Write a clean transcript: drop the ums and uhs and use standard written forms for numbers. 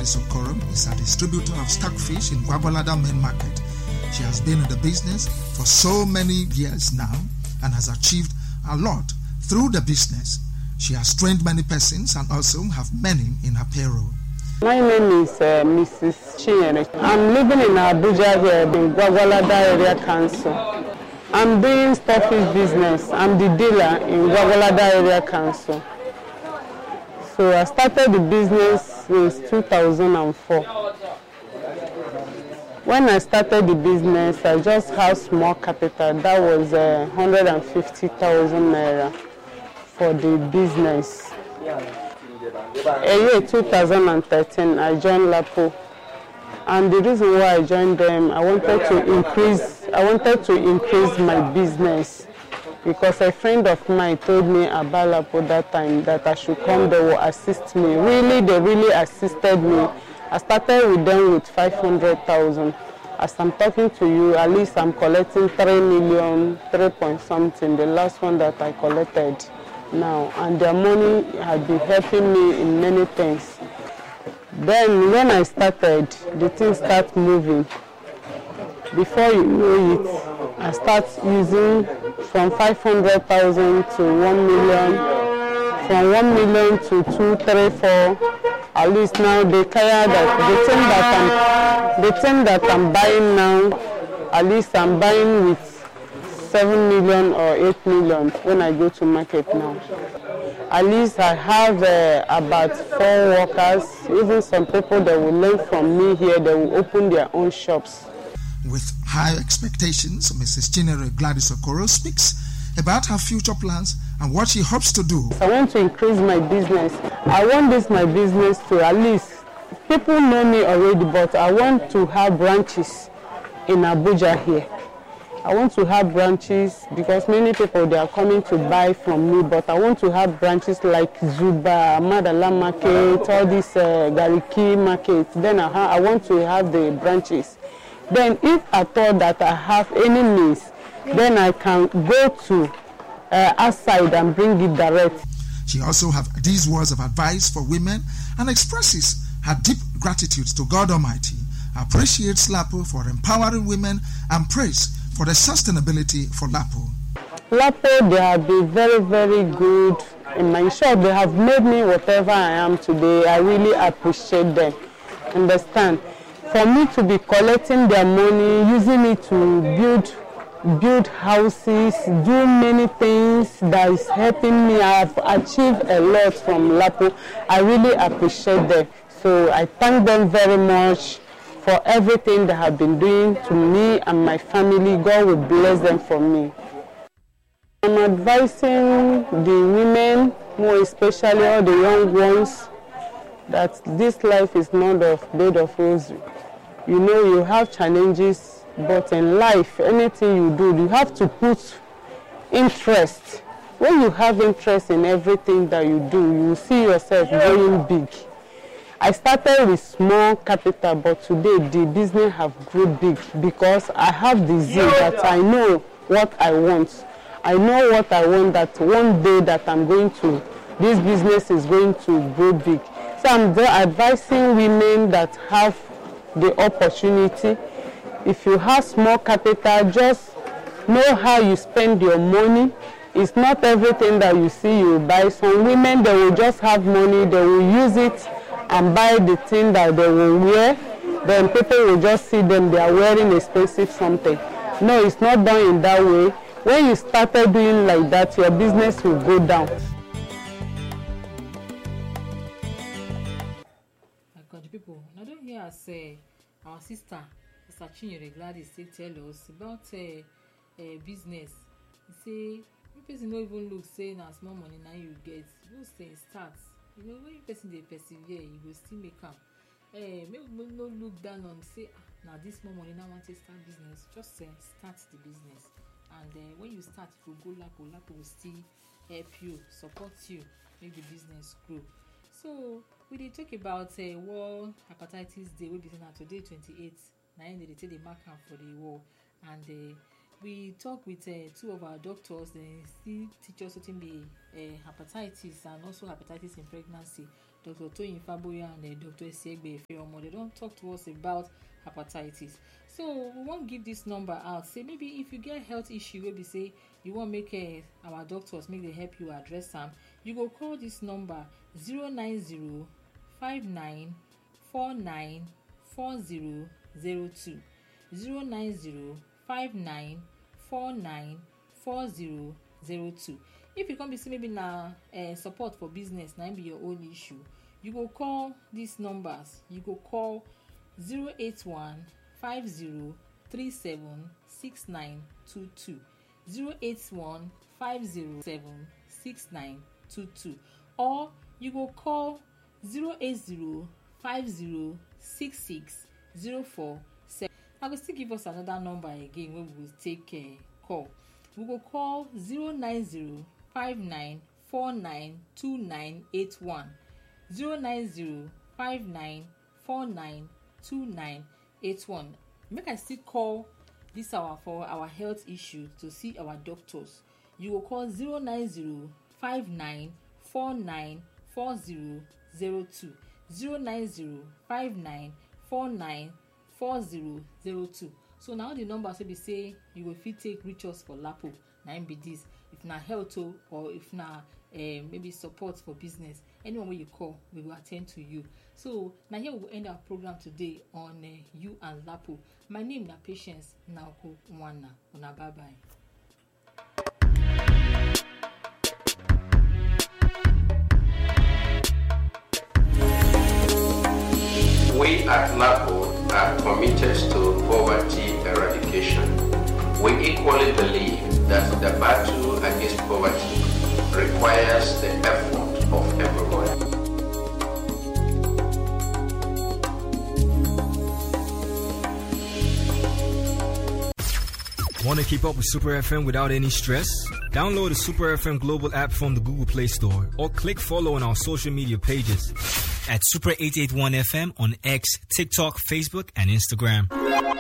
Gladys Okoro is a distributor of stockfish in Gwagwalada Main Market. She has been in the business for so many years now and has achieved a lot through the business. She has trained many persons and also have many in her payroll. My name is Mrs. Chinyere. I'm living in Abuja here in Gwagwalada Area Council. I'm doing stockfish business. I'm the dealer in Gwagwalada Area Council. So I started the business since 2004. When I started the business, I just had small capital. That was 150,000 naira for the business. In year 2013, I joined Lapo, and the reason why I joined them, I wanted to increase my business, because a friend of mine told me about Lapo that time that I should come. They will assist me. They really assisted me. I started with them with 500,000. As I'm talking to you, at least I'm collecting 3 million, 3 point something. The last one that I collected now, and their money had been helping me in many things. Then when I started, the things start moving. Before you know it, I start using from 500,000 to 1 million, from 1 million to 2, 3, 4. At least now they carry that the thing that I'm buying now, at least I'm buying with 7 million or 8 million when I go to market now. At least I have about 4 workers. Even some people that will learn from me here, they will open their own shops. With high expectations, Mrs. Chinyere Gladys Okoro speaks about her future plans and what she hopes to do. I want to increase my business. I want my business to at least, people know me already, but I want to have branches in Abuja here. I want to have branches because many people, they are coming to buy from me, but I want to have branches like Zuba, Madala Market, all these Gariki Market. Then I want to have the branches. Then if I thought that I have any means, then I can go to outside and bring it direct. She also has these words of advice for women and expresses her deep gratitude to God Almighty, appreciates Lapo for empowering women, and prays for the sustainability for Lapo. Lapo, they have been very, very good in my shop. They have made me whatever I am today. I really appreciate them. Understand? For me to be collecting their money, using it to build houses, do many things that is helping me. I have achieved a lot from Lapo. I really appreciate them. So I thank them very much for everything they have been doing to me and my family. God will bless them for me. I'm advising the women, more especially all the young ones, that this life is not a bed of roses. You know, you have challenges, but in life, anything you do, you have to put interest. When you have interest in everything that you do, you see yourself going big. I started with small capital, but today the business have grown big because I have the zeal that I know what I want. I know what I want, that one day that this business is going to grow big. So I'm advising women that have the opportunity. If you have small capital, just know how you spend your money. It's not everything that you see you buy. Some women, they will just have money, they will use it and buy the thing that they will wear. Then people will just see them, they are wearing expensive something. No, it's not done in that way. When you started doing like that, your business will go down. I got the people. I don't hear us say our sister, Mr. Chinyere Gladys, tell us about business. He say, if person no even look say na small money now you get, you say start. You know, when person they persevere, you will still make up. Maybe no look down on say, now this small money now want to start business. Just start the business, and when you start, if you go Lapo will still help you, support you, make the business grow. So we did talk about World Hepatitis Day. We be saying today 28th. Now they take the mark for the war, and we talk with 2 of our doctors. They still teach us something be hepatitis and also hepatitis in pregnancy. Dr. Toyin Faboya and Dr. Esiegbe Efeomo. They don't talk to us about hepatitis. So we won't give this number out. Say maybe if you get health issue, maybe say you want make our doctors make they help you address them. You go call this number 090-5949-4002. 090-5949-4002. If you come be say maybe now support for business, now be your own issue. You go call these numbers. You go call 081-5037-6922. 081-5037-6922. Or you go call 080-5066-047. I will still give us another number again when we will take call. We will call 090-5949-2981. 090-5949-2981. Make I still call this hour for our health issue to see our doctors. You will call 090-5949-4002. 090-5949-4002. So now the numbers will be say you will fit take reach us for Lapo. Now be this. If na health or if na maybe support for business, anyone when you call, we will attend to you. So now here we will end our program today on you and Lapo. My name na Patience Nauko Mwana. Una bye bye. We at Lapo are committed to poverty eradication. We equally believe that the battle against poverty requires the effort of everyone. Want to keep up with Super FM without any stress? Download the Super FM Global app from the Google Play Store or click follow on our social media pages at Super 881 FM on X, TikTok, Facebook, and Instagram.